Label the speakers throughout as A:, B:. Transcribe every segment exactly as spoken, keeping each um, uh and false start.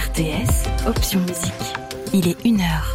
A: R T S, option musique. Il est une heure.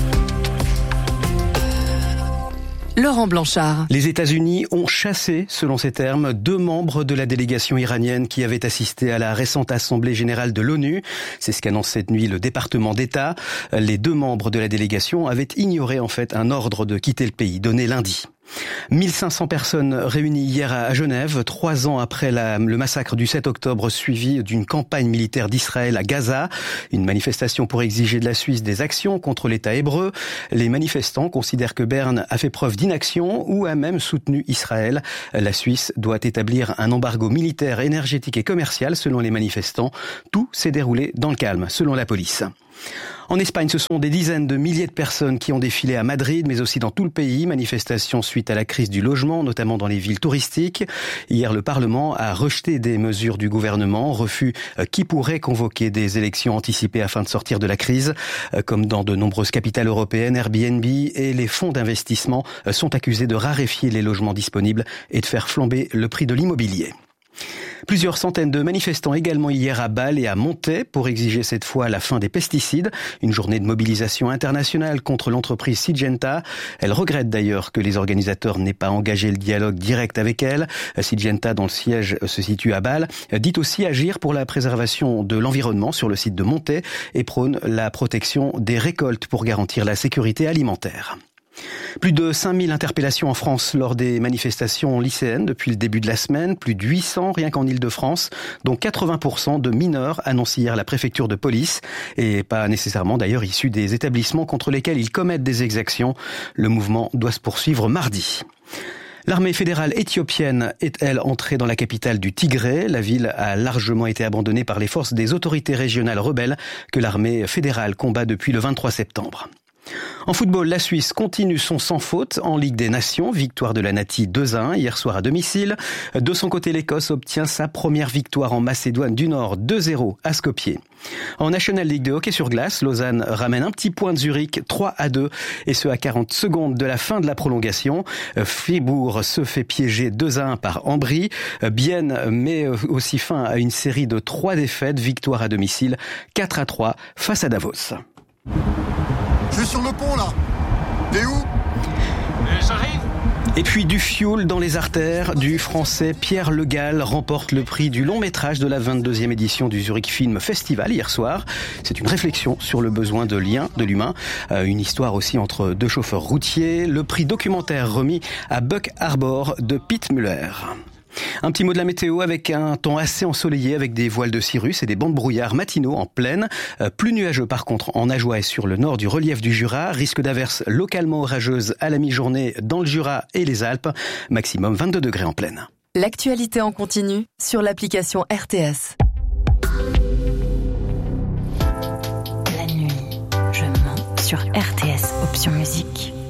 A: Laurent Blanchard.
B: Les États-Unis ont chassé, selon ces termes, deux membres de la délégation iranienne qui avaient assisté à la récente Assemblée générale de l'ONU. C'est ce qu'annonce cette nuit le département d'État. Les deux membres de la délégation avaient ignoré en fait un ordre de quitter le pays, donné lundi. mille cinq cents personnes réunies hier à Genève, trois ans après la, le massacre du sept octobre suivi d'une campagne militaire d'Israël à Gaza. Une manifestation pour exiger de la Suisse des actions contre l'État hébreu. Les manifestants considèrent que Berne a fait preuve d'inaction ou a même soutenu Israël. La Suisse doit établir un embargo militaire, énergétique et commercial selon les manifestants. Tout s'est déroulé dans le calme, selon la police. En Espagne, ce sont des dizaines de milliers de personnes qui ont défilé à Madrid, mais aussi dans tout le pays. Manifestation suite à la crise du logement, notamment dans les villes touristiques. Hier, le Parlement a rejeté des mesures du gouvernement, refus qui pourrait convoquer des élections anticipées afin de sortir de la crise. Comme dans de nombreuses capitales européennes, Airbnb et les fonds d'investissement sont accusés de raréfier les logements disponibles et de faire flamber le prix de l'immobilier. Plusieurs centaines de manifestants également hier à Bâle et à Montaix pour exiger cette fois la fin des pesticides. Une journée de mobilisation internationale contre l'entreprise Syngenta. Elle regrette d'ailleurs que les organisateurs n'aient pas engagé le dialogue direct avec elle. Syngenta, dont le siège se situe à Bâle, dit aussi agir pour la préservation de l'environnement sur le site de Montaix et prône la protection des récoltes pour garantir la sécurité alimentaire. Plus de cinq mille interpellations en France lors des manifestations lycéennes depuis le début de la semaine, plus de huit cents rien qu'en Île-de-France, dont quatre-vingts pour cent de mineurs, annonce hier la préfecture de police, et pas nécessairement d'ailleurs issus des établissements contre lesquels ils commettent des exactions. Le mouvement doit se poursuivre mardi. L'armée fédérale éthiopienne est, elle, entrée dans la capitale du Tigré. La ville a largement été abandonnée par les forces des autorités régionales rebelles que l'armée fédérale combat depuis le vingt-trois septembre. En football, la Suisse continue son sans faute en Ligue des Nations. Victoire de la Nati deux à un hier soir à domicile. De son côté, l'Écosse obtient sa première victoire en Macédoine du Nord deux zéro à Skopje. En National League de hockey sur glace, Lausanne ramène un petit point de Zurich trois à deux et ce à quarante secondes de la fin de la prolongation. Fribourg se fait piéger deux à un par Ambry. Bienne met aussi fin à une série de trois défaites. Victoire à domicile quatre à trois face à Davos.
C: Je suis sur le pont là. T'es où ?
D: J'arrive.
B: Et puis du fioul dans les artères, du français Pierre Le Gall remporte le prix du long métrage de la vingt-deuxième édition du Zurich Film Festival hier soir. C'est une réflexion sur le besoin de lien de l'humain, euh, une histoire aussi entre deux chauffeurs routiers. Le prix documentaire remis à Buck Arbor de Pete Muller. Un petit mot de la météo avec un temps assez ensoleillé avec des voiles de cirrus et des bancs de brouillard matinaux en plaine. Euh, plus nuageux par contre en Ajoie et sur le nord du relief du Jura. Risque d'averses localement orageuses à la mi-journée dans le Jura et les Alpes. Maximum vingt-deux degrés en plaine.
A: L'actualité en continu sur l'application R T S. La nuit, je mens sur R T S, option musique.